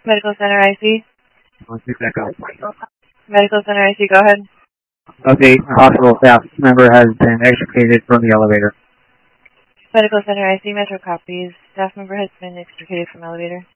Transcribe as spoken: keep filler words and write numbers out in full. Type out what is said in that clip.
Medical Center I C. Let's pick that up. Medical Center I C, go ahead. Okay, hospital staff member has been extricated from the elevator. Medical Center I C, Metro copies. Staff member has been extricated from elevator.